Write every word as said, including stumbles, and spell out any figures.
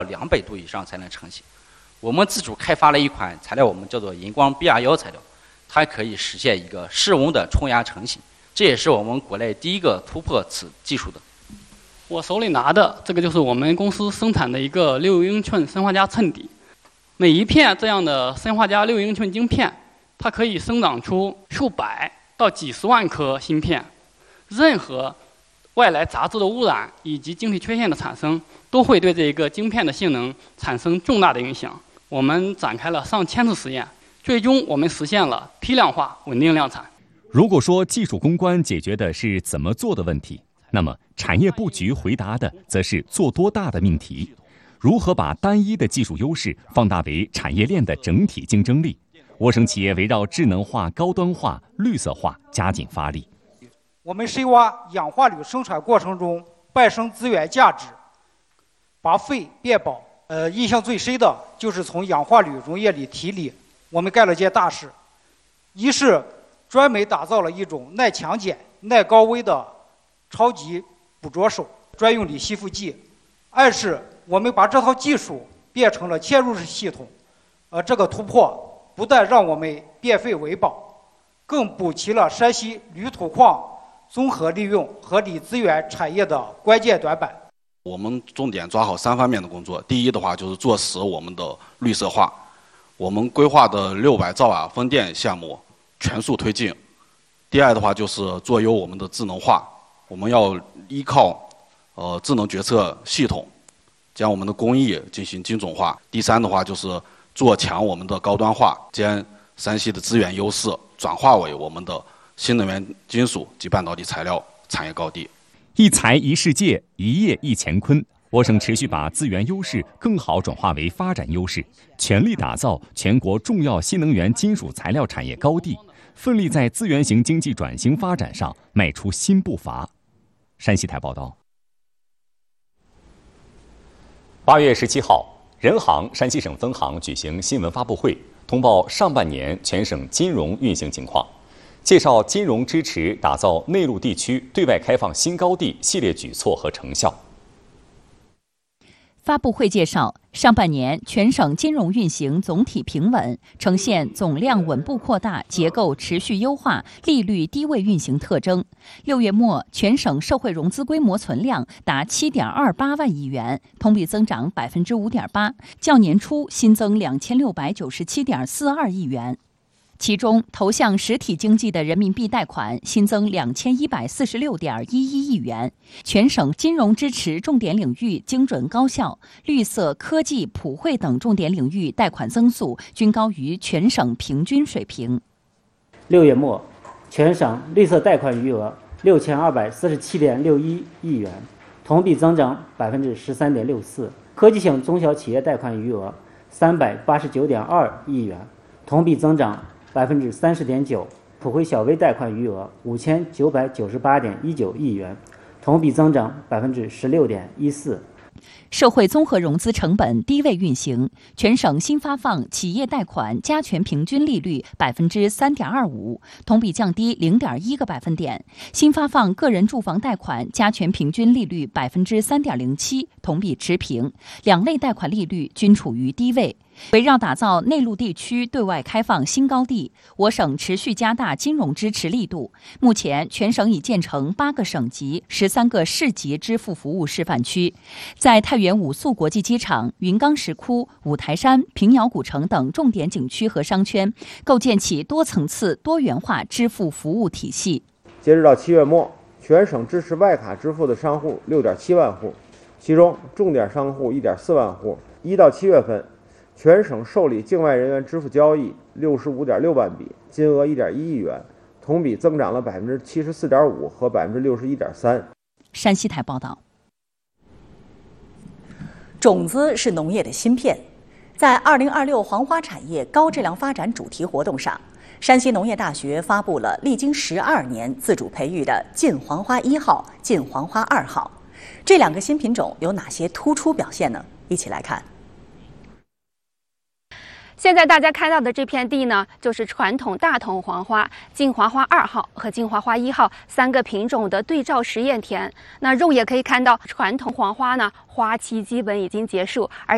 两百度以上才能成型。我们自主开发了一款材料，我们叫做荧光 B R 一 材料，它可以实现一个室温的冲压成型，这也是我们国内第一个突破此技术的。 我手里拿的这个就是我们公司生产的一个六英寸砷化镓衬底，每一片这样的砷化镓六英寸晶片，它可以生长出数百到几十万颗芯片。任何外来杂质的污染以及晶体缺陷的产生，都会对这个晶片的性能产生重大的影响。我们展开了上千次实验，最终我们实现了批量化、稳定量产。 如果说技术攻关解决的是怎么做的问题，那么产业布局回答的则是做多大的命题。如何把单一的技术优势放大为产业链的整体竞争力？涡省企业围绕智能化、高端化、绿色化加紧发力。 我们深挖氧化铝生产过程中伴生资源价值，把废变宝。呃，印象最深的就是从氧化铝溶液里提锂，我们干了件大事，一是专门打造了一种耐强碱、耐高温的超级捕捉手专用锂吸附剂；二是我们把这套技术变成了嵌入式系统，呃，这个突破不但让我们变废为宝，更补齐了山西铝土矿综合利用和锂资源产业的关键短板。 我们重点抓好三方面的工作。第一的话就是做实我们的绿色化，我们规划的六百兆瓦风电项目全速推进。第二的话就是做优我们的智能化，我们要依靠呃智能决策系统，将我们的工艺进行精准化。第三的话就是做强我们的高端化，将山西的资源优势转化为我们的新能源金属及半导体材料产业高地。 一材一世界，一业一乾坤。涡省持续把资源优势更好转化为发展优势，全力打造全国重要新能源金属材料产业高地，奋力在资源型经济转型发展上迈出新步伐。山西台报道。八月十七号，人行山西省分行举行新闻发布会，通报上半年全省金融运行情况。介绍金融支持打造内陆地区对外开放新高地系列举措和成效。 发布会介绍，上半年全省金融运行总体平稳，呈现总量稳步扩大、结构持续优化、利率低位运行特征。六月末，全省社会融资规模存量达七点二八万亿元，同比增长百分之五点八，较年初新增两千六百九十七点四二亿元。其中，投向实体经济的人民币贷款新增两千一百四十六点一一亿元，全省金融支持重点领域精准高效，绿色、科技、普惠等重点领域贷款增速均高于全省平均水平。 六月末，全省绿色贷款余额六千二百四十七点六一亿元，同比增长百分之十三点六四；科技型中小企业贷款余额三百八十九点二亿元，同比增长百分之三十点九，普惠小微贷款余额五千九百九十八点一九亿元，同比增长百分之十六点一四。 社会综合融资成本低位运行，全省新发放企业贷款加权平均利率百分之三点二五，同比降低零点一个百分点；新发放个人住房贷款加权平均利率百分之三点零七，同比持平，两类贷款利率均处于低位。围绕打造内陆地区对外开放新高地，我省持续加大金融支持力度。目前，全省已建成八个省级、十三个市级支付服务示范区，在太原五宿国际机场、云冈石窟、五台山、平遥古城等重点景区和商圈，构建起多层次、多元化支付服务体系。 截止到七月末，全省支持外卡支付的商户六点七万户，其中重点商户一点四万户。一到七月份，全省受理境外人员支付交易六十五点六万笔，金额一点一亿元，同比增长了百分之七十四点五和百分之六十一点三。 山西台报道。 种子是农业的芯片，在二零二六黄花产业高质量发展主题活动上，山西农业大学发布了历经十二年自主培育的晋黄花一号、晋黄花二号。这两个新品种有哪些突出表现呢？一起来看。 现在大家看到的这片地呢，就是传统大同黄花、晋黄花二号和晋黄花一号三个品种的对照实验田。那肉眼可以看到，传统黄花呢，花期基本已经结束，而